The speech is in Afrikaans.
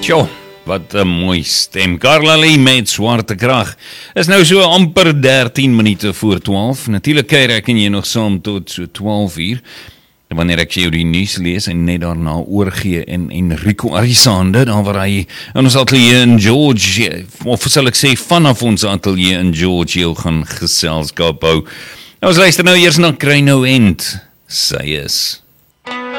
Sjoe, wat 'n mooi stem. Carla Lee met Swarte Krag. Is nou so amper 13 minute voor 12. Natuurlik kyk ek en jy nog saam tot so 12 uur. En wanneer ek jou die nuus lees en net daarna oorgee en Enrico Arisande, dan waar hy in ons atelier in George, of sal ek sê vanaf ons atelier in George heel gaan geselskap hou. Nou ons luister nou eers na Kry Nou End. Sy is